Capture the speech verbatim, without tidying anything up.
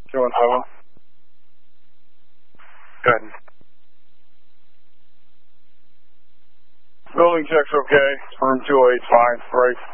Doing hello. Good. Building check's okay. Room two oh eight's fine. Right.